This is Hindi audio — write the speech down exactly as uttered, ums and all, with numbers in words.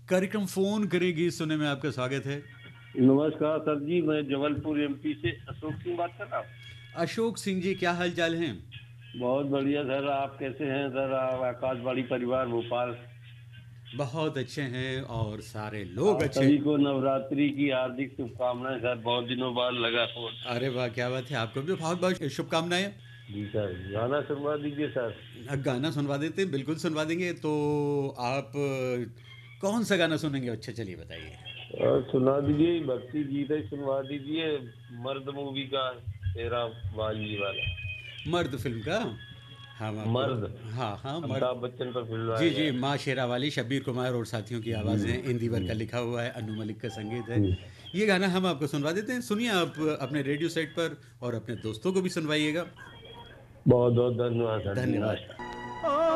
कार्यक्रम फ़ोन करेंगी सुनने में आपका स्वागत है। नमस्कार सर जी, मैं जबलपुर एमपी से अशोक सिंह बात कर रहा हूँ। अशोक सिंह जी क्या हाल-चाल हैं? बहुत बढ़िया सर, आप कैसे हैं सर? आप आकाशवाणी परिवार भोपाल। बहुत अच्छे हैं और सारे लोग आप अच्छे सभी हैं। को नवरात्रि की हार्दिक शुभकामनाएं सर, बहुत दिनों बाद लगा फ़ोन। अरे वाह! क्या बात है, आपको भी बहुत-बहुत शुभकामनाएँ। जी सर, गाना सुनवा दीजिए सर। अ, गाना सुनवा देते हैं, बिल्कुल सुनवा देंगे। तो आप कौन-सा गाना सुनेंगे? अच्छा चलिए बताइए। और सुना दीजिए, भक्ति गीत ही सुनवा दीजिए, मर्द मूवी का, तेरा बाजी वाला। मर्द फ़िल्म का? हम आपको मर्द, हाँ, हाँ, मर्द। अमिताभ बच्चन पर जी, फिल्माया जी, गया। माँ शेरावाली, शब्बीर कुमार और साथियों की जी आवाज़ें, इंदिवर जी का लिखा हुआ है, अनु मलिक का संगीत है। जी। ये गाना हम आपको सुनवा देते हैं, सुनिए आप अपने रेडियो सेट पर और अपने दोस्तों को भी सुनवाइएगा। बहुत बहुत धन्यवाद सर जी, धन्यवाद। नमस्कार।